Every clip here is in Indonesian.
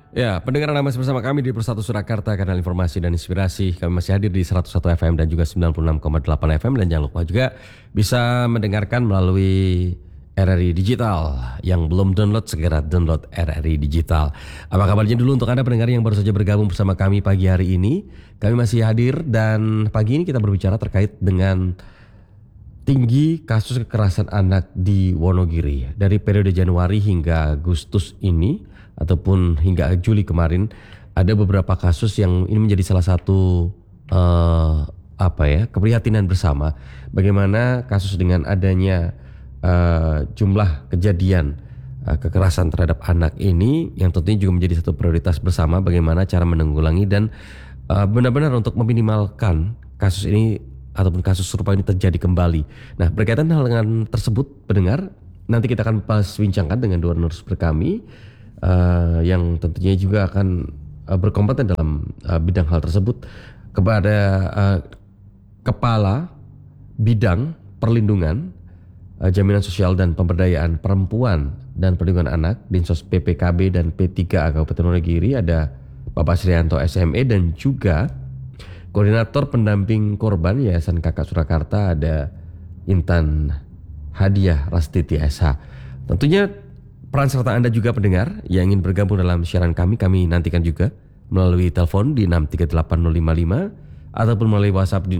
Ya, pendengar Anda masih bersama kami di Persatu Surakarta, kanal informasi dan inspirasi. Kami masih hadir di 101 FM dan juga 96,8 FM. Dan jangan lupa juga bisa mendengarkan melalui RRI Digital. Yang belum download, segera download RRI Digital. Apa kabarnya dulu untuk Anda pendengar yang baru saja bergabung bersama kami pagi hari ini. Kami masih hadir dan pagi ini kita berbicara terkait dengan tinggi kasus kekerasan anak di Wonogiri. Dari periode Januari hingga Agustus ini, ataupun hingga Juli kemarin, ada beberapa kasus yang ini menjadi salah satu keprihatinan bersama. Bagaimana kasus dengan adanya jumlah kejadian kekerasan terhadap anak ini yang tentunya juga menjadi satu prioritas bersama. Bagaimana cara menanggulangi dan benar-benar untuk meminimalkan kasus ini ataupun kasus serupa ini terjadi kembali. Nah, berkaitan hal dengan tersebut, pendengar, nanti kita akan bincangkan dengan dua narasumber kami yang tentunya juga akan berkompeten dalam bidang hal tersebut, kepada Kepala Bidang Perlindungan, Jaminan Sosial dan Pemberdayaan Perempuan dan Perlindungan Anak Dinsos PPKB dan P3A Kabupaten Wonogiri, ada Bapak Srianto SME, dan juga Koordinator Pendamping Korban Yayasan Kakak Surakarta, ada Intan Hadiah Rastiti SH. Tentunya peran serta Anda juga pendengar yang ingin bergabung dalam siaran kami nantikan juga melalui telepon di 6380555 ataupun melalui WhatsApp di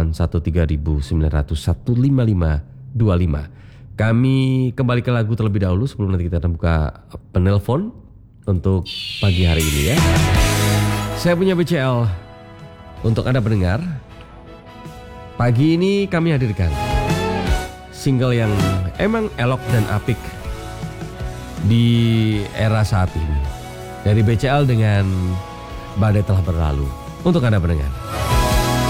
0813901525. Kami kembali ke lagu terlebih dahulu sebelum nanti kita buka penelpon untuk pagi hari ini ya. Saya punya BCL untuk Anda pendengar. Pagi ini kami hadirkan single yang emang elok dan apik di era saat ini, dari BCL dengan Badai Telah Berlalu, untuk Anda pendengar.